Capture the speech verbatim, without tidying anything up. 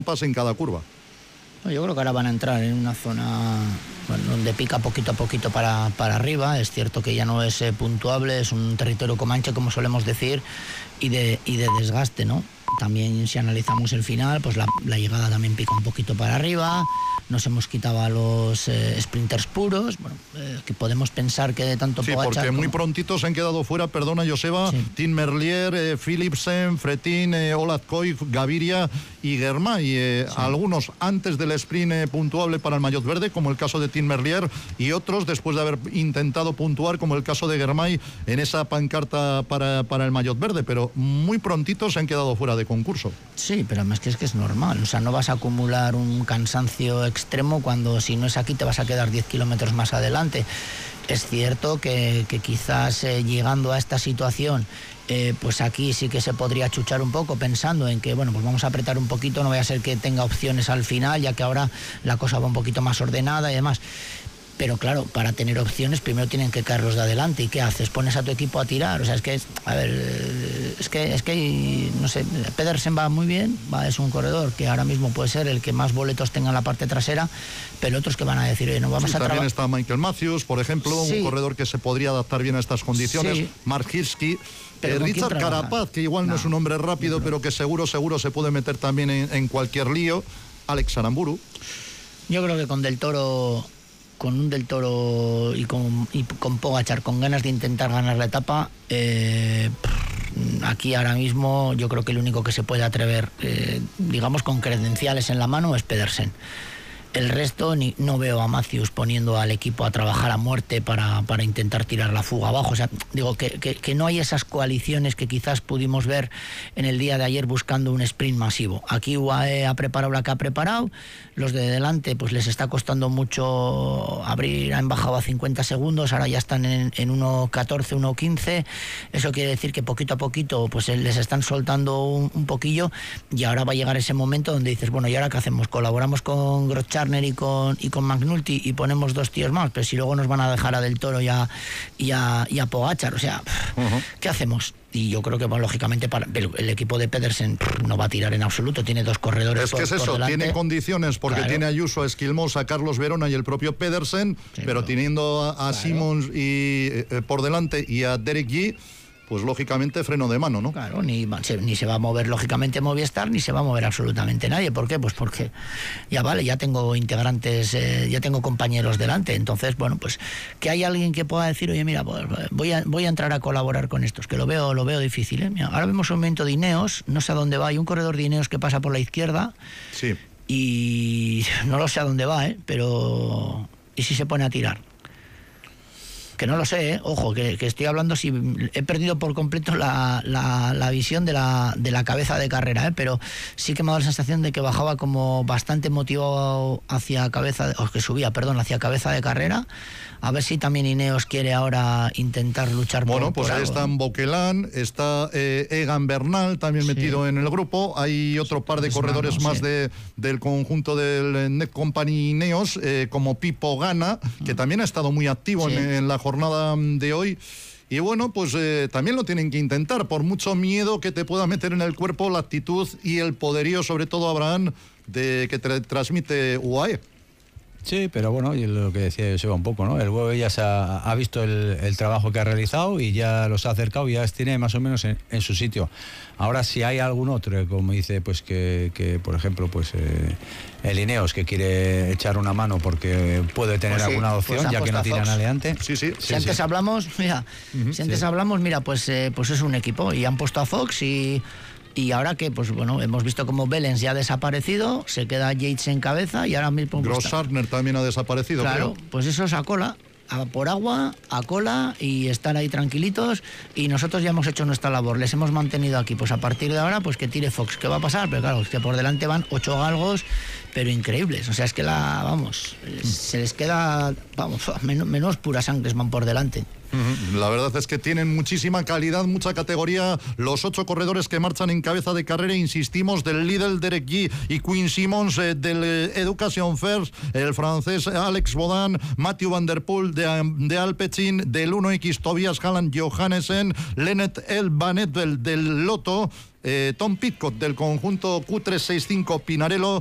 pase en cada curva. Yo creo que ahora van a entrar en una zona, bueno, donde pica poquito a poquito para, para arriba. Es cierto que ya no es eh, puntuable, es un territorio comanche, como solemos decir, y de, y de desgaste, ¿no? También si analizamos el final, pues la, la llegada también pica un poquito para arriba. Nos hemos quitado a los eh, sprinters puros, bueno, eh, que podemos pensar que de tanto sí, Pogačar porque como... muy prontito se han quedado fuera, perdona Joseba, sí. Tim Merlier, eh, Philipsen, Fretin, eh, Olat Koif, Gaviria y Germay, eh, sí. Algunos antes del sprint eh, puntuable para el maillot verde, como el caso de Tim Merlier, y otros después de haber intentado puntuar, como el caso de Germay en esa pancarta para, para el maillot verde, pero muy prontito se han quedado fuera de concurso. Sí, pero además que es que es normal, o sea, no vas a acumular un cansancio extremo cuando si no es aquí te vas a quedar diez kilómetros más adelante. Es cierto que, que quizás eh, llegando a esta situación, eh, pues aquí sí que se podría chuchar un poco pensando en que, bueno, pues vamos a apretar un poquito, no vaya a ser que tenga opciones al final, ya que ahora la cosa va un poquito más ordenada y demás. Pero claro, para tener opciones primero tienen que caer los de adelante. ¿Y qué haces? ¿Pones a tu equipo a tirar? O sea, es que, a ver, es que, es que no sé, Pedersen va muy bien, va, es un corredor que ahora mismo puede ser el que más boletos tenga en la parte trasera, pero otros que van a decir, oye, no vamos sí, a trabajar. También está Michael Matthews, por ejemplo, sí. Un corredor que se podría adaptar bien a estas condiciones. Sí. Mark Hirschi. Eh, Richard Carapaz, que igual no, no es un hombre rápido, no, pero que seguro, seguro se puede meter también en, en cualquier lío. Alex Aramburu. Yo creo que con Del Toro... con un Del Toro y con, y con Pogačar con ganas de intentar ganar la etapa, eh, aquí ahora mismo yo creo que el único que se puede atrever, eh, digamos con credenciales en la mano, es Pedersen. El resto ni, no veo a Matthews poniendo al equipo a trabajar a muerte para, para intentar tirar la fuga abajo. O sea, digo que, que, que no hay esas coaliciones que quizás pudimos ver en el día de ayer buscando un sprint masivo. Aquí U A E ha preparado la que ha preparado, los de delante pues les está costando mucho abrir, han bajado a cincuenta segundos, ahora ya están en, en uno catorce, uno quince. Eso quiere decir que poquito a poquito pues les están soltando un, un poquillo, y ahora va a llegar ese momento donde dices, bueno, ¿y ahora qué hacemos? ¿Colaboramos con Grotchar y con, y con McNulty y ponemos dos tíos más? Pero si luego nos van a dejar a Del Toro y a, y a, y a Pogačar, o sea, uh-huh. ¿Qué hacemos? Y yo creo que, bueno, lógicamente para el, el equipo de Pedersen no va a tirar en absoluto, tiene dos corredores. Es que por, es eso, tiene condiciones porque claro. Tiene a Ayuso, a Esquilmos, a Carlos Verona y el propio Pedersen, sí, pero no. Teniendo a, a claro. Simons y, eh, por delante y a Derek Yee, pues lógicamente freno de mano, ¿no? Claro, ni, ni se va a mover lógicamente Movistar, ni se va a mover absolutamente nadie. ¿Por qué? Pues porque ya vale, ya tengo integrantes, eh, ya tengo compañeros delante. Entonces, bueno, pues que hay alguien que pueda decir, oye, mira, pues voy a, voy a entrar a colaborar con estos, que lo veo, lo veo difícil, ¿eh? Mira, ahora vemos un momento de Ineos, no sé a dónde va, hay un corredor de Ineos que pasa por la izquierda. Sí. Y no lo sé a dónde va, ¿eh? Pero... ¿y si se pone a tirar? Que no lo sé, ¿eh? Ojo, que, que estoy hablando, si he perdido por completo la, la, la visión de la, de la cabeza de carrera, ¿eh? Pero sí que me ha dado la sensación de que bajaba como bastante motivado hacia cabeza, o que subía, perdón, hacia cabeza de carrera. A ver si también Ineos quiere ahora intentar luchar bueno, por, pues por ahí algo. Están Bochelán, está eh, Egan Bernal también sí. Metido en el grupo. Hay otro par de es corredores malo, más sí. de, del conjunto del Net Company Ineos, eh, como Pipo Gana, que mm. también ha estado muy activo sí. en, en la jornada de hoy. Y bueno, pues eh, también lo tienen que intentar, por mucho miedo que te pueda meter en el cuerpo la actitud y el poderío, sobre todo Abraham, de que te transmite U A E. Sí, pero bueno, y lo que decía Joseba un poco, ¿no? El huevo ya se ha, ha visto el, el trabajo que ha realizado y ya los ha acercado y ya los tiene más o menos en, en su sitio. Ahora, si hay algún otro, como dice, pues que, que por ejemplo, pues eh, el Ineos, que quiere echar una mano porque puede tener pues sí, alguna opción, pues ya que no tiran adelante. Sí, sí. Si sí, antes sí. hablamos, mira, uh-huh, si antes sí. hablamos, mira, pues, eh, pues es un equipo y han puesto a Fox y... Y ahora que, pues bueno, hemos visto como Belens ya ha desaparecido, se queda Yates en cabeza y ahora mismo... Grossartner también ha desaparecido, claro, creo. Pues eso es a cola, a por agua, a cola y estar ahí tranquilitos, y nosotros ya hemos hecho nuestra labor, les hemos mantenido aquí, pues a partir de ahora, pues que tire Fox. ¿Qué va a pasar? Pero claro, es que por delante van ocho galgos, pero increíbles, o sea, es que la, vamos, se les queda, vamos, menos, menos puras sangres van por delante. La verdad es que tienen muchísima calidad, mucha categoría. Los ocho corredores que marchan en cabeza de carrera, insistimos, del Lidl, Derek Yee y Quinn Simons, eh, del eh, Education First, el francés Alex Baudin, Mathieu Van Der Poel de, de Alpecin, del uno equis Tobias Halland Johannesen, Lennart El Van Evel del Lotto, eh, Tom Pitcock del conjunto Q trescientos sesenta y cinco Pinarello